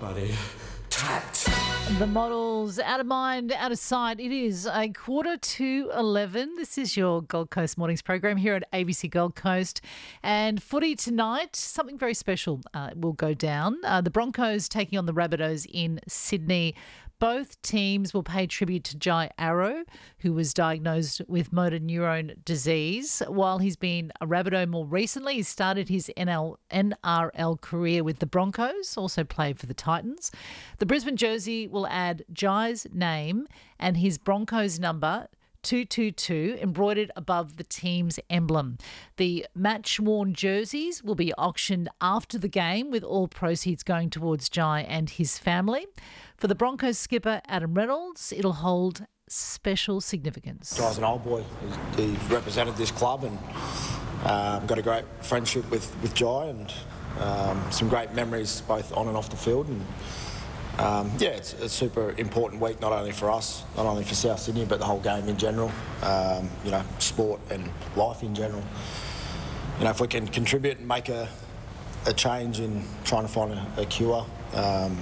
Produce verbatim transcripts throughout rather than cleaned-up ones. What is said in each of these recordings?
bloody tapped. The Models, out of mind, out of sight. It is a quarter to eleven. This is your Gold Coast Mornings program here at A B C Gold Coast. And footy tonight, something very special uh, will go down. Uh, the Broncos taking on the Rabbitohs in Sydney. Both teams will pay tribute to Jai Arrow, who was diagnosed with motor neurone disease. While he's been a Rabbitoh more recently, he started his N R L career with the Broncos, also played for the Titans. The Brisbane jersey will add Jai's name and his Broncos number two two two embroidered above the team's emblem. The match-worn jerseys will be auctioned after the game, with all proceeds going towards Jai and his family. For the Broncos skipper Adam Reynolds, it'll hold special significance. Jai's an old boy. He's, he's represented this club and um, got a great friendship with, with Jai and um, some great memories both on and off the field. And Um, yeah, it's a super important week, not only for us, not only for South Sydney, but the whole game in general, um, you know, sport and life in general. You know, if we can contribute and make a, a change in trying to find a, a cure, um,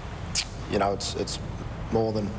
you know, it's it's more than,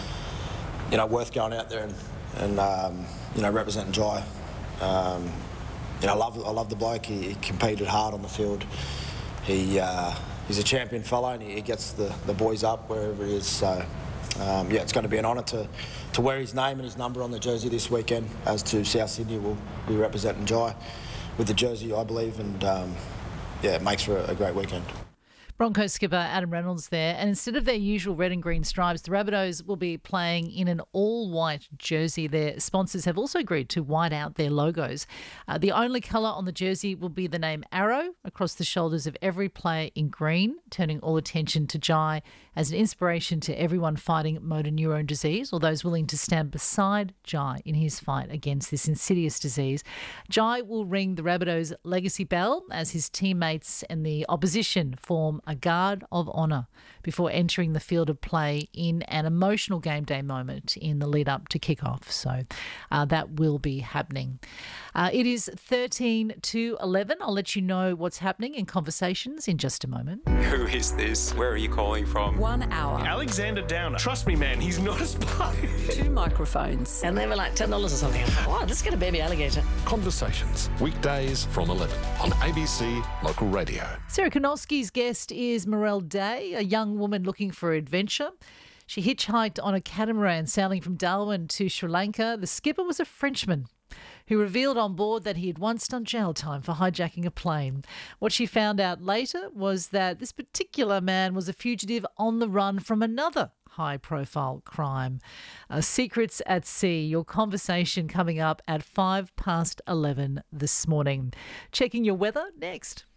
you know, worth going out there and, and um, you know, representing Jai. Um, you know, I love, I love the bloke. He, he competed hard on the field. He... Uh, He's a champion fellow and he gets the, the boys up wherever he is. So, um, yeah, it's going to be an honour to, to wear his name and his number on the jersey this weekend, as to South Sydney will be representing Jai with the jersey, I believe. And, um, yeah, it makes for a, a great weekend. Broncos skipper Adam Reynolds there. And instead of their usual red and green stripes, the Rabbitohs will be playing in an all-white jersey. Their sponsors have also agreed to white out their logos. Uh, the only colour on the jersey will be the name Arrow across the shoulders of every player in green, turning all attention to Jai as an inspiration to everyone fighting motor neurone disease or those willing to stand beside Jai in his fight against this insidious disease. Jai will ring the Rabbitohs' legacy bell as his teammates and the opposition form a guard of honour before entering the field of play in an emotional game day moment in the lead up to kick-off. So uh, that will be happening. Uh, it is thirteen to eleven. I'll let you know what's happening in conversations in just a moment. Who is this? Where are you calling from? One hour. Alexander Downer. Trust me, man, he's not a spy. Two microphones. And they were like ten dollars or something. I thought, wow, let's get a baby alligator. Conversations, weekdays from eleven on A B C Local Radio. Sarah Konowski's guest is Morel Day, a young woman looking for adventure. She hitchhiked on a catamaran sailing from Darwin to Sri Lanka. The skipper was a Frenchman who revealed on board that he had once done jail time for hijacking a plane. What she found out later was that this particular man was a fugitive on the run from another high-profile crime. Uh, Secrets at Sea, your conversation coming up at five past eleven this morning. Checking your weather next.